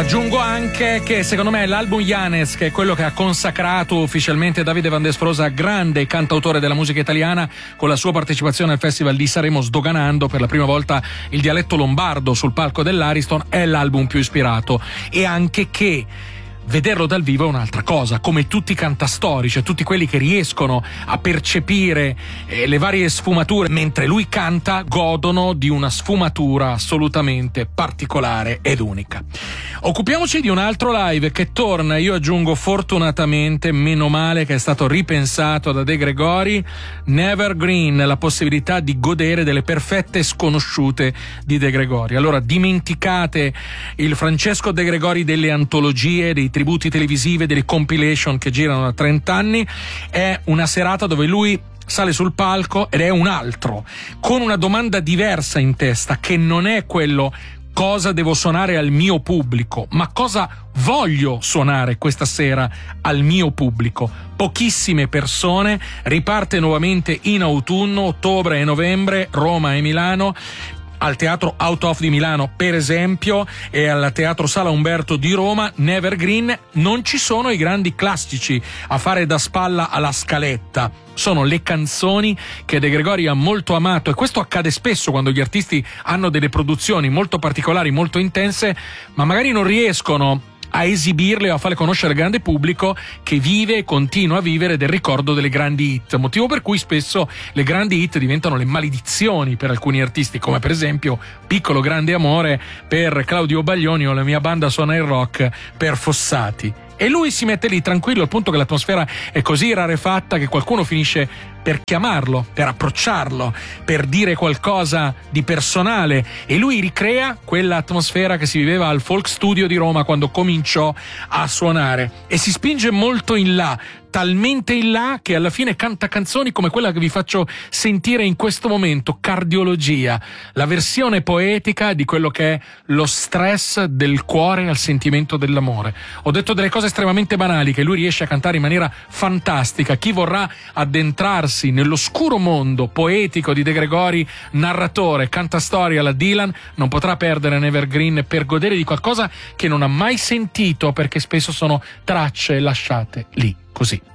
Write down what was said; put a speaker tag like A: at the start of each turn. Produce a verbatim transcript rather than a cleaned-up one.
A: Aggiungo anche che secondo me l'album Yanes, che è quello che ha consacrato ufficialmente Davide Van der Sprosa, grande cantautore della musica italiana, con la sua partecipazione al Festival di Sanremo sdoganando per la prima volta il dialetto lombardo sul palco dell'Ariston, è l'album più ispirato. E anche che vederlo dal vivo è un'altra cosa, come tutti i cantastorici, cioè tutti quelli che riescono a percepire eh, le varie sfumature mentre lui canta, godono di una sfumatura assolutamente particolare ed unica. Occupiamoci di un altro live che torna, io aggiungo fortunatamente, meno male che è stato ripensato da De Gregori, Never Green, la possibilità di godere delle perfette sconosciute di De Gregori. Allora dimenticate il Francesco De Gregori delle antologie, dei tributi televisivi, delle compilation che girano da trenta anni. È una serata dove lui sale sul palco ed è un altro, con una domanda diversa in testa, che non è quello cosa devo suonare al mio pubblico, ma cosa voglio suonare questa sera al mio pubblico. Pochissime persone, riparte nuovamente in autunno, ottobre e novembre, Roma e Milano, al Teatro Out of di Milano per esempio, e al Teatro Sala Umberto di Roma. Never Green, non ci sono i grandi classici a fare da spalla alla scaletta, sono le canzoni che De Gregori ha molto amato, e questo accade spesso quando gli artisti hanno delle produzioni molto particolari, molto intense, ma magari non riescono a esibirle o a farle conoscere al grande pubblico, che vive e continua a vivere del ricordo delle grandi hit, motivo per cui spesso le grandi hit diventano le maledizioni per alcuni artisti, come per esempio Piccolo grande amore per Claudio Baglioni o La mia banda suona il rock per Fossati. E lui si mette lì tranquillo, al punto che l'atmosfera è così rarefatta che qualcuno finisce per chiamarlo, per approcciarlo, per dire qualcosa di personale, e lui ricrea quell'atmosfera che si viveva al Folk Studio di Roma quando cominciò a suonare, e si spinge molto in là, talmente in là che alla fine canta canzoni come quella che vi faccio sentire in questo momento, Cardiologia, la versione poetica di quello che è lo stress del cuore al sentimento dell'amore. Ho detto delle cose estremamente banali che lui riesce a cantare in maniera fantastica. Chi vorrà addentrarsi nell'oscuro mondo poetico di De Gregori, narratore, cantastorie alla Dylan, non potrà perdere Never Green per godere di qualcosa che non ha mai sentito, perché spesso sono tracce lasciate lì così.